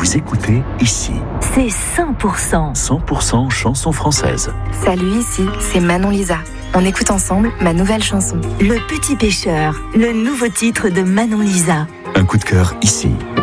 Vous écoutez ici. C'est 100%. 100% chanson française. Salut, ici, c'est Manon Lisa. On écoute ensemble ma nouvelle chanson. Le Petit Pêcheur, le nouveau titre de Manon Lisa. Un coup de cœur ici.